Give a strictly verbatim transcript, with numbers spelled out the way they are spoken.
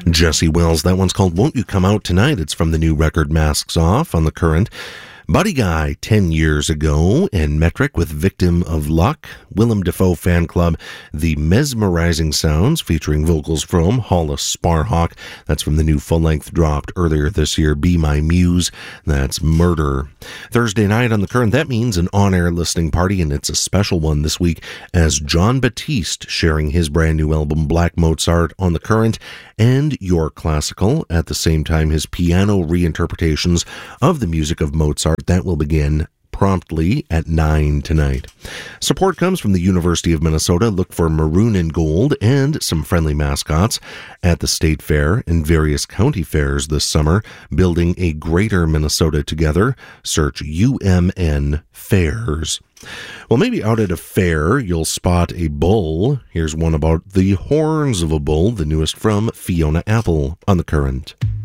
Jesse Wells, that one's called Won't You Come Out Tonight? It's from the new record Masks Off on The Current. Buddy Guy, ten years ago, and Metric with Victim of Luck. Willem Dafoe Fan Club, The Mesmerizing Sounds, featuring vocals from Hollis Sparhawk. That's from the new full-length dropped earlier this year, Be My Muse. That's Murder. Thursday night on The Current, that means an on-air listening party, and it's a special one this week as Jon Batiste sharing his brand new album, Black Mozart, on The Current, and Your Classical, at the same time his piano reinterpretations of the music of Mozart. That will begin promptly at nine tonight. Support comes from the University of Minnesota. Look for Maroon and Gold and some friendly mascots at the State Fair and various county fairs this summer. Building a greater Minnesota together. Search U M N Fairs. Well, maybe out at a fair, you'll spot a bull. Here's one about the horns of a bull, the newest from Fiona Apple on The Current.